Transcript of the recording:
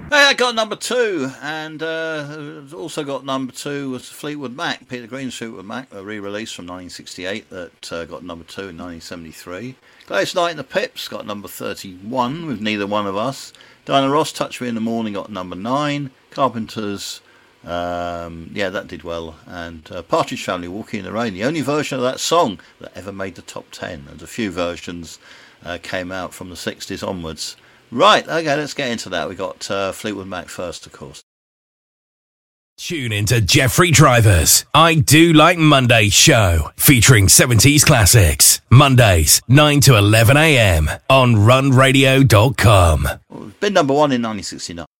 Hey, I got number 2, and also got number 2 was Fleetwood Mac, Peter Green's Fleetwood Mac, a re-release from 1968 that got number 2 in 1973. Gladys Knight and the Pips got number 31 with Neither One of Us. Diana Ross, Touch Me in the Morning, got number 9. Carpenters, that did well. And Partridge Family, Walking in the Rain, the only version of that song that ever made the top 10. There's a few versions came out from the 60s onwards. Right, okay, let's get into that. We got Fleetwood Mac first, of course. Tune into Jeffrey Driver's I Do Like Monday show, featuring 70s classics. Mondays, 9 to 11 a.m. on runradio.com. Well, it's been number 1 in 1969.